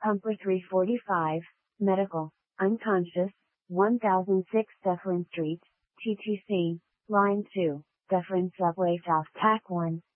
Pumper 345, Medical, Unconscious, 1006 Dufferin Street, TTC, Line 2, Dufferin Subway South, TAC 1.